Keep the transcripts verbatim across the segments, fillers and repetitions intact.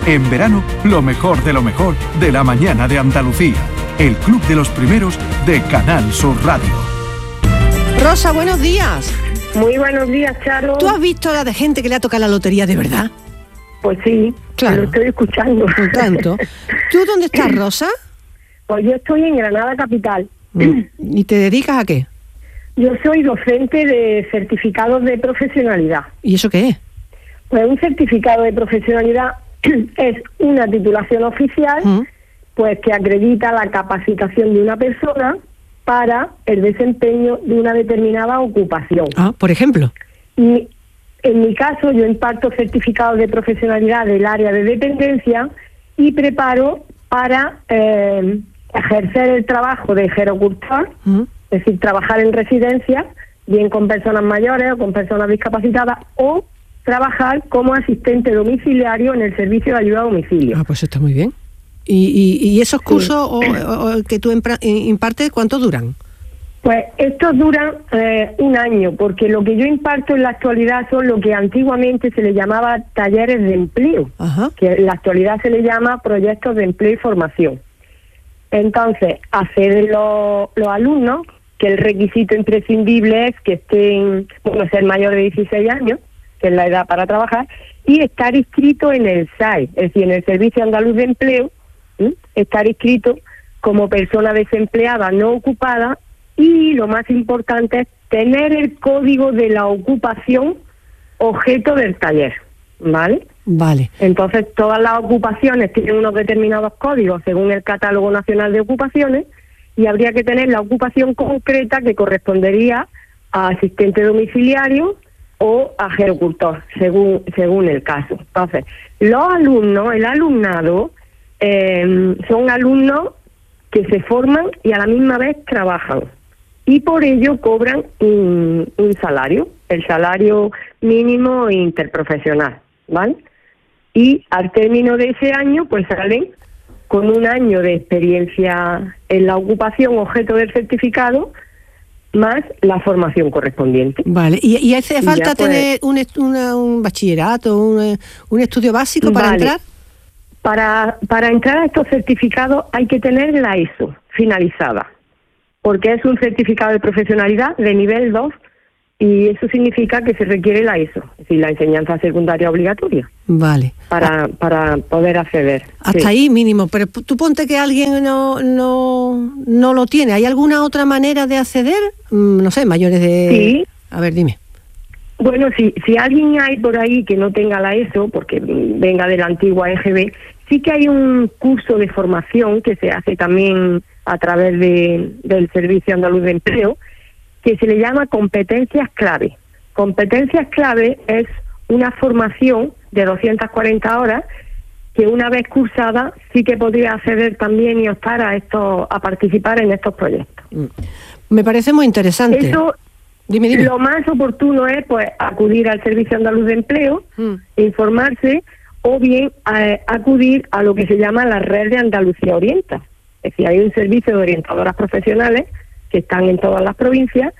En verano, lo mejor de lo mejor de la mañana de Andalucía. El Club de los Primeros de Canal Sur Radio. Rosa, buenos días. Muy buenos días, Charo. ¿Tú has visto a la de gente que le ha tocado la lotería de verdad? Pues sí, claro. Lo estoy escuchando. Por tanto. ¿Tú dónde estás, Rosa? Pues yo estoy en Granada Capital. ¿Y te dedicas a qué? Yo soy docente de certificados de profesionalidad. ¿Y eso qué es? Pues un certificado de profesionalidad es una titulación oficial, ¿Mm? pues que acredita la capacitación de una persona para el desempeño de una determinada ocupación. Ah, por ejemplo. Y en mi caso, yo imparto certificados de profesionalidad del área de dependencia y preparo para eh, ejercer el trabajo de gerocultor, ¿Mm? es decir, trabajar en residencias, bien con personas mayores o con personas discapacitadas, o trabajar como asistente domiciliario en el servicio de ayuda a domicilio. Ah, pues está muy bien. ¿Y, y, y esos cursos sí. o, o que tú impartes, cuánto duran? Pues estos duran eh, un año, porque lo que yo imparto en la actualidad son lo que antiguamente se le llamaba talleres de empleo, Ajá. que en la actualidad se le llama proyectos de empleo y formación. Entonces, acceden los, los alumnos, que el requisito imprescindible es que estén, bueno, ser mayor de dieciséis años, que es la edad para trabajar, y estar inscrito en el S A E, es decir, en el Servicio Andaluz de Empleo, ¿sí? estar inscrito como persona desempleada no ocupada, y lo más importante es tener el código de la ocupación objeto del taller, ¿vale? Vale. Entonces, todas las ocupaciones tienen unos determinados códigos según el Catálogo Nacional de Ocupaciones, y habría que tener la ocupación concreta que correspondería a asistente domiciliario o a gerocultor, según según el caso. Entonces, los alumnos, el alumnado, eh, son alumnos que se forman y a la misma vez trabajan. Y por ello cobran un, un salario, el salario mínimo interprofesional, ¿vale? Y al término de ese año, pues salen con un año de experiencia en la ocupación objeto del certificado, más la formación correspondiente. Vale, ¿y, y hace y falta pues, tener un, una, un bachillerato, un, un estudio básico para vale. entrar? Para, para entrar a estos certificados hay que tener la ESO finalizada, porque es un certificado de profesionalidad de nivel dos, y eso significa que se requiere la ESO, es decir, la enseñanza secundaria obligatoria. Vale. Para, para poder acceder. Hasta sí. ahí mínimo, pero tú ponte que alguien no, no, no lo tiene. ¿Hay alguna otra manera de acceder? No sé, mayores de... Sí. A ver, dime. Bueno, si, si alguien hay por ahí que no tenga la ESO, porque venga de la antigua E G B, sí que hay un curso de formación que se hace también a través de, del Servicio Andaluz de Empleo, que se le llama competencias clave. Competencias clave es una formación de doscientas cuarenta horas que una vez cursada sí que podría acceder también y optar a esto, a participar en estos proyectos. Me parece muy interesante. Eso, dime, dime. Lo más oportuno es pues acudir al Servicio Andaluz de Empleo, mm. informarse, o bien eh, acudir a lo que se llama la red de Andalucía Orienta. Es decir, hay un servicio de orientadoras profesionales que están en todas las provincias,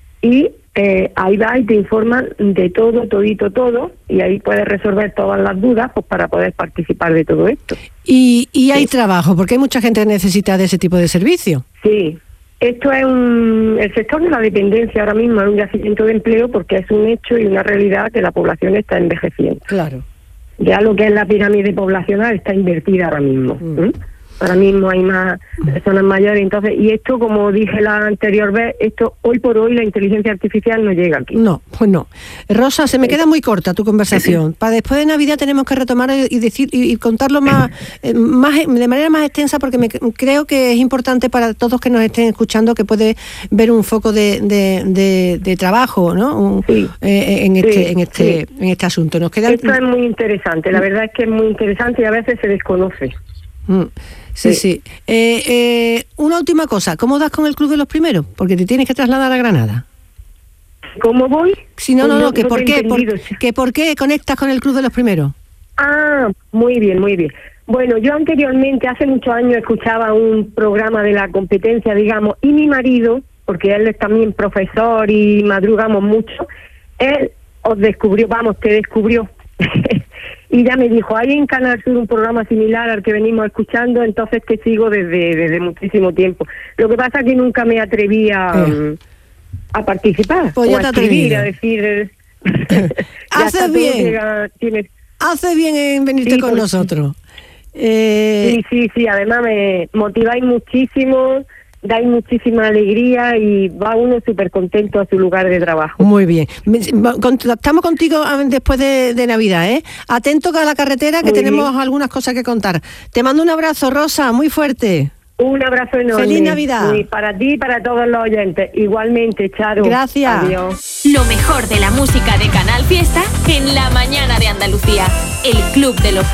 y eh, ahí va y te informan de todo, todito, todo, y ahí puedes resolver todas las dudas pues para poder participar de todo esto. Y, y hay sí. trabajo, porque hay mucha gente que necesita de ese tipo de servicio. Sí, esto es un... El sector de la dependencia ahora mismo es un yacimiento de empleo, porque es un hecho y una realidad que la población está envejeciendo. Claro. Ya lo que es la pirámide poblacional está invertida ahora mismo. Mm. ¿eh? Ahora mismo hay más personas mayores, entonces, y esto, como dije la anterior vez, esto hoy por hoy la inteligencia artificial no llega aquí. No, pues no. Rosa, se me queda muy corta tu conversación. Para después de Navidad tenemos que retomar y decir y, y contarlo más, eh, más de manera más extensa, porque me, creo que es importante para todos que nos estén escuchando, que puede ver un foco de, de, de, de trabajo, ¿no? Un, sí, eh, en este, sí, en este, sí. en este asunto. Nos queda... Esto es muy interesante. La verdad es que es muy interesante y a veces se desconoce. Mm. Sí, sí. sí. Eh, eh, una última cosa, ¿cómo das con el Club de los Primeros? Porque te tienes que trasladar a Granada. ¿Cómo voy? Sí, no, pues no, no, no, que no por qué, por, que por qué conectas con el Club de los Primeros. Ah, muy bien, muy bien. Bueno, yo anteriormente, hace muchos años, escuchaba un programa de la competencia, digamos, y mi marido, porque él es también profesor y madrugamos mucho, él os descubrió, vamos, te descubrió. y ya me dijo, hay en Canal Sur un programa similar al que venimos escuchando, entonces que sigo desde, desde muchísimo tiempo. Lo que pasa es que nunca me atreví a, eh. a participar, pues o a escribir, a decir... Haces bien, llega, tienes... haces bien en venirte sí, con nosotros. Eh... Sí, sí, sí, además me motiváis muchísimo, dais muchísima alegría y va uno súper contento a su lugar de trabajo. Muy bien. Estamos contigo después de, de Navidad, ¿eh? Atento a la carretera que muy tenemos bien. Algunas cosas que contar. Te mando un abrazo, Rosa, muy fuerte. Un abrazo enorme. ¡Feliz Navidad! Y para ti y para todos los oyentes. Igualmente, Charo. Gracias. Adiós. Lo mejor de la música de Canal Fiesta en la mañana de Andalucía. El Club de los